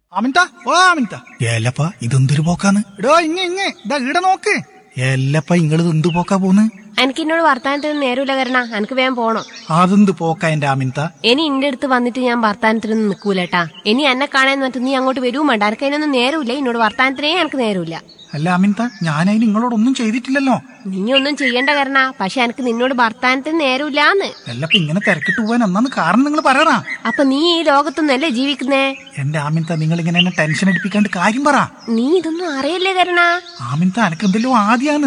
അമിൻത ഓ അമിൻത ഏലപ്പ ഇതെന്തൊരു പോക്കാന്ന്? എടോ ഇങ്ങ ഇതാ ഈടെ നോക്ക്. ഏലപ്പ ഇങ്ങളിത് എന്ത് പോക്കാ പോന്ന്? എനിക്ക് എന്നോട് വർത്താനത്തിനൊന്നും നേരമില്ല കരണ, എനിക്ക് വേഗം പോണം. അതെന്ത് പോക്കാ എന്റെ ആമിൻത? ഇനി ഇന്റെ അടുത്ത് വന്നിട്ട് ഞാൻ വർത്താനത്തിനൊന്നും നിൽക്കൂലേട്ടാ. ഇനി എന്നെ കാണാൻ വന്നിട്ട് നീ അങ്ങോട്ട് വരുവും വേണ്ട. എനിക്ക് അതിനൊന്നും നേരമില്ല. എന്നോട് വർത്താനത്തിനേ എനിക്ക് നേരമില്ല. അല്ല ആമിൻത, ഞാനതിന് നിങ്ങളോടൊന്നും ചെയ്തിട്ടില്ലല്ലോ. നീ ഒന്നും ചെയ്യണ്ട കരണ, പക്ഷെ എനിക്ക് നിന്നോട് വർത്താനത്തിന് നേരമില്ലാന്ന്. എല്ലപ്പ ഇങ്ങനെ തിരക്കിട്ട് പോവാൻ ഒന്നാന്ന് കാരണം നിങ്ങൾ പറയണ. അപ്പൊ നീ ഈ ലോകത്തൊന്നല്ലേ ജീവിക്കുന്നേ? എന്റെ ആമിൻത, നിങ്ങൾ ഇങ്ങനെ എന്നെ ടെൻഷൻ അടിപ്പിക്കാണ്ട് കാര്യം പറ. നീ ഇതൊന്നും അറിയല്ലേ കരണ. ആമിൻത, എനക്ക് എന്തെല്ലോ ആദ്യാന്ന്.